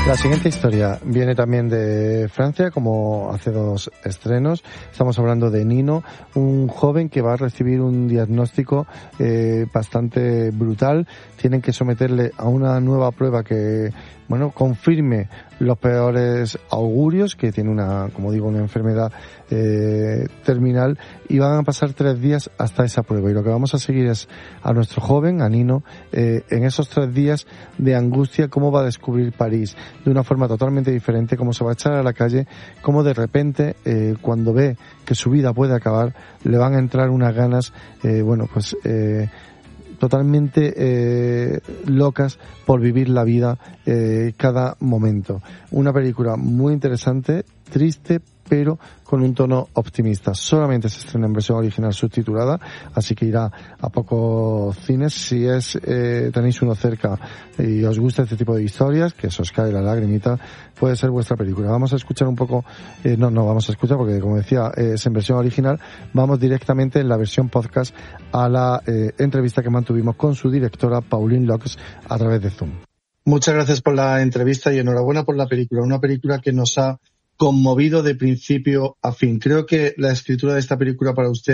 La siguiente historia viene también de Francia, como hace 2 estrenos. Estamos hablando de Nino, un joven que va a recibir un diagnóstico bastante brutal. Tienen que someterle a una nueva prueba que, confirme los peores augurios, que tiene una enfermedad terminal, y van a pasar 3 días hasta esa prueba. Y lo que vamos a seguir es a nuestro joven, a Nino, en esos 3 días de angustia, cómo va a descubrir París de una forma totalmente diferente, cómo se va a echar a la calle, cómo de repente, cuando ve que su vida puede acabar, le van a entrar unas ganas, totalmente locas por vivir la vida cada momento. Una película muy interesante, triste, pero con un tono optimista. Solamente se estrena en versión original subtitulada, así que irá a pocos cines. Si tenéis uno cerca y os gusta este tipo de historias, que se os cae la lagrimita, puede ser vuestra película. Vamos a escuchar un poco, no vamos a escuchar porque, como decía, es en versión original. Vamos directamente en la versión podcast a la entrevista que mantuvimos con su directora, Pauline Laux, a través de Zoom. Muchas gracias por la entrevista y enhorabuena por la película. Una película que nos ha conmovido de principio a fin. Creo que la escritura de esta película para usted